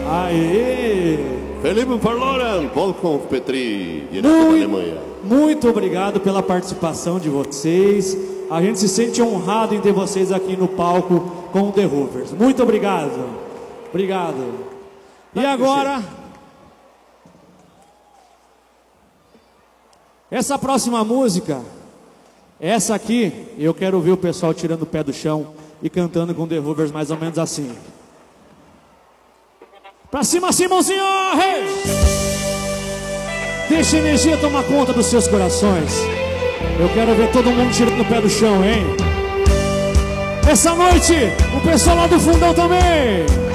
Aê! Felipe Verloren, Wolfgang Petri, direto da Alemanha. Muito obrigado pela participação de vocês. A gente se sente honrado em ter vocês aqui no palco com o The Hoovers. Muito obrigado. Obrigado. E agora, essa próxima música, essa aqui, eu quero ver o pessoal tirando o pé do chão e cantando com The Hoovers mais ou menos assim. Pra cima, Simãozinho! Hey! Deixa a energia tomar conta dos seus corações. Eu quero ver todo mundo tirando o pé do chão, hein? Essa noite, o pessoal lá do fundão também.